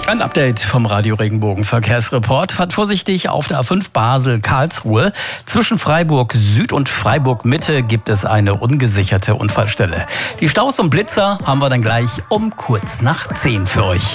Ein Update vom Radio Regenbogen Verkehrsreport. Fahrt vorsichtig auf der A5 Basel-Karlsruhe. Zwischen Freiburg Süd und Freiburg Mitte gibt es eine ungesicherte Unfallstelle. Die Staus und Blitzer haben wir dann gleich um kurz nach 10 für euch.